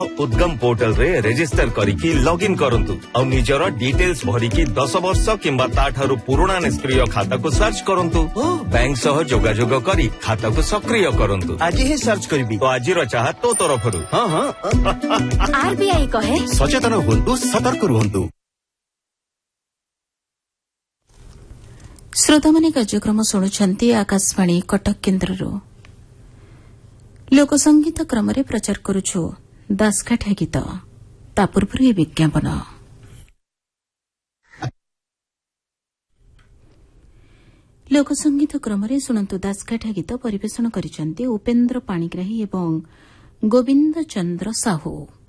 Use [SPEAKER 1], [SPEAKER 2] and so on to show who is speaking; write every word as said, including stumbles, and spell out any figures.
[SPEAKER 1] उद्गम पोर्टल रे रजिस्टर करिकी लॉगिन करंतु और निजर डिटेल्स भरिकी दस वर्ष किंबा ताठारु पुराना निष्क्रिय खाता को सर्च करंतु बैंक सह जोगाजोग करी खाता को सक्रिय करंतु।
[SPEAKER 2] आज ही सर्च करबी
[SPEAKER 1] तो आज चाह तो तरफरु।
[SPEAKER 2] हाँ हाँ
[SPEAKER 3] आरबीआई कहे
[SPEAKER 2] सचेतन हुंतु सतर्क रुहंतु।
[SPEAKER 4] श्रोता माने कार्यक्रम शुणुछंती आकाशवाणी कटक केन्द्रରୁ लोकसंगीत क्रम रे प्रचार करूछु दासकाठिया गीत ता पूर्व विज्ञापन। लोकसंगीत क्रम रे शुणंतु दासकाठिया गीत परिवेषण करिसंती उपेन्द्र पाणिग्राही एवं गोविंद चंद्र साहू।